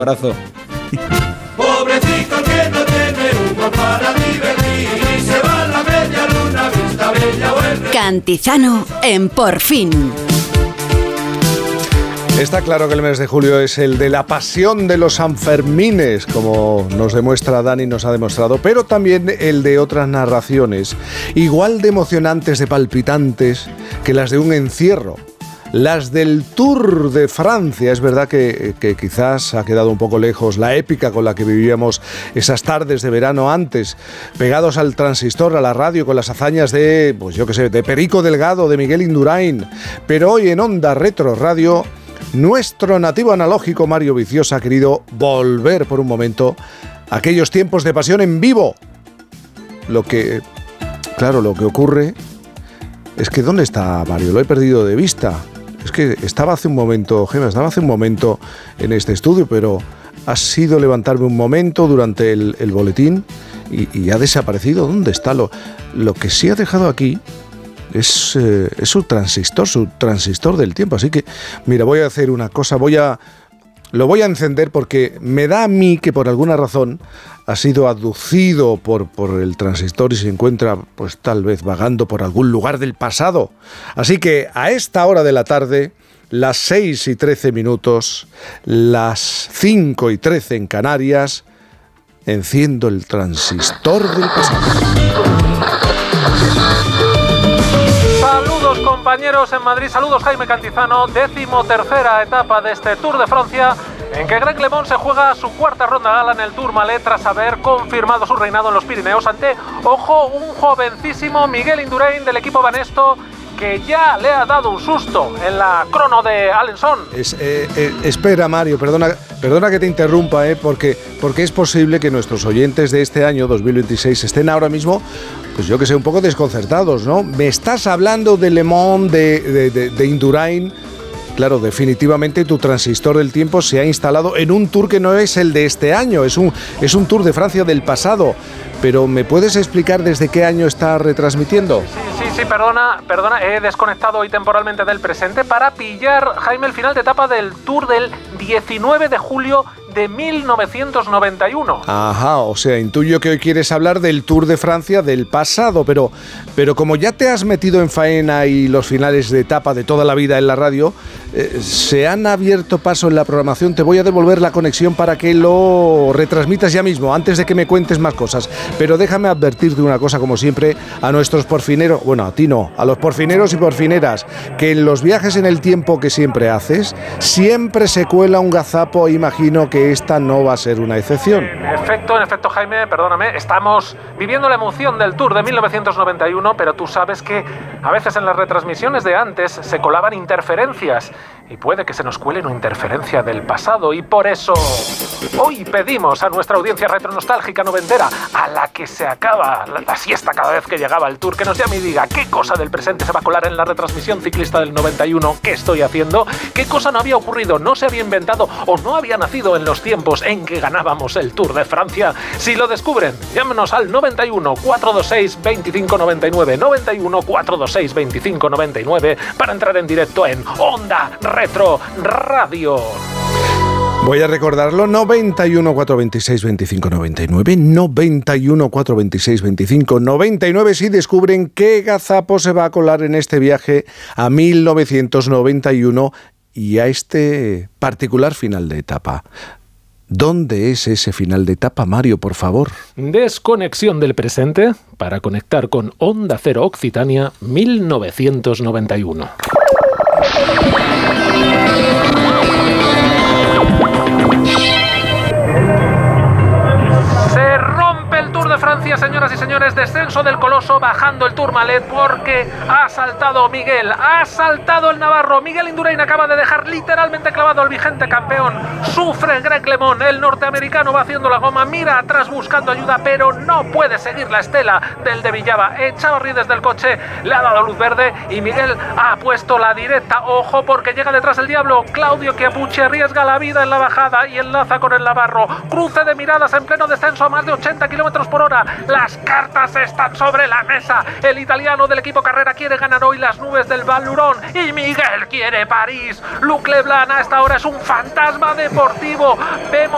Abrazo. Pobrecito que no tiene humor para divertir y se va a la media luna, vista bella o el... Cantizano en Por Fin. Está claro que el mes de julio es el de la pasión de los Sanfermines, como nos demuestra Dani, nos ha demostrado, pero también el de otras narraciones, igual de emocionantes, de palpitantes, que las de un encierro. Las del Tour de Francia. Es verdad que quizás ha quedado un poco lejos la épica con la que vivíamos esas tardes de verano antes, pegados al transistor, a la radio, con las hazañas de, pues yo qué sé, de Perico Delgado, de Miguel Indurain. Pero hoy en Onda Retro Radio, nuestro nativo analógico Mario Viciosa ha querido volver por un momento a aquellos tiempos de pasión en vivo. Lo que ocurre es que ¿dónde está Mario? Lo he perdido de vista. Es que estaba hace un momento, Gemma, en este estudio, pero ha sido levantarme un momento durante el boletín y ha desaparecido. ¿Dónde está? Lo que sí ha dejado aquí es su transistor del tiempo. Así que, mira, voy a hacer una cosa, lo voy a encender porque me da a mí que por alguna razón ha sido aducido por el transistor y se encuentra, pues tal vez vagando por algún lugar del pasado. Así que a esta hora de la tarde, las 6:13, las 5:13 en Canarias, enciendo el transistor del pasado. Saludos compañeros en Madrid, saludos Jaime Cantizano, 13ª etapa de este Tour de Francia, en que Greg LeMond se juega su cuarta ronda gala en el Tourmalet tras haber confirmado su reinado en los Pirineos ante, ojo, un jovencísimo Miguel Indurain del equipo Banesto, que ya le ha dado un susto en la crono de Alençon. Espera, Mario, perdona que te interrumpa, porque es posible que nuestros oyentes de este año 2026 estén ahora mismo, pues yo que sé, un poco desconcertados, ¿no? Me estás hablando de Le Monde, de Indurain. Claro, definitivamente tu transistor del tiempo se ha instalado en un tour que no es el de este año, es un Tour de Francia del pasado. Pero ¿me puedes explicar desde qué año está retransmitiendo? Sí, perdona, he desconectado hoy temporalmente del presente para pillar, Jaime, el final de etapa del Tour del 19 de julio de 1991. Ajá, o sea, intuyo que hoy quieres hablar del Tour de Francia del pasado, pero como ya te has metido en faena y los finales de etapa de toda la vida en la radio, se han abierto paso en la programación. Te voy a devolver la conexión para que lo retransmitas ya mismo, antes de que me cuentes más cosas. Pero déjame advertirte una cosa, como siempre, a nuestros porfineros, bueno, a ti no, a los porfineros y porfineras, que en los viajes en el tiempo que siempre haces, siempre se cuela un gazapo, e imagino que esta no va a ser una excepción. En efecto, Jaime, perdóname, estamos viviendo la emoción del Tour de 1991, pero tú sabes que a veces en las retransmisiones de antes se colaban interferencias y puede que se nos cuele una interferencia del pasado, y por eso hoy pedimos a nuestra audiencia retronostálgica noventera, a la que se acaba la siesta cada vez que llegaba el Tour, que nos llame y diga qué cosa del presente se va a colar en la retransmisión ciclista del 91, qué estoy haciendo, qué cosa no había ocurrido, no se había inventado o no había nacido en los tiempos en que ganábamos el Tour de Francia. Si lo descubren, llámenos al 91 426 2599, 91 426 2599 para entrar en directo en Onda Retro Radio. Voy a recordarlo, 91 426 2599, 91 426 2599, si descubren qué gazapo se va a colar en este viaje a 1991 y a este particular final de etapa. ¿Dónde es ese final de etapa, Mario, por favor? Desconexión del presente para conectar con Onda Cero Occitania 1991. De Francia, señoras y señores, descenso del Coloso, bajando el Tourmalet porque ha saltado Miguel, ha saltado el navarro. Miguel Indurain acaba de dejar literalmente clavado al vigente campeón. Sufre Greg LeMond, el norteamericano va haciendo la goma, mira atrás buscando ayuda, pero no puede seguir la estela del de Villava. Echavarri desde el coche le ha dado luz verde y Miguel ha puesto la directa. Ojo, porque llega detrás el diablo. Claudio Chiappucci arriesga la vida en la bajada y enlaza con el navarro. Cruce de miradas en pleno descenso a más de 80 kilómetros por hora. Las cartas están sobre la mesa. El italiano del equipo Carrera quiere ganar hoy las nubes del Val Thorens y Miguel quiere París. Luc Leblanc a esta hora es un fantasma deportivo. Vemos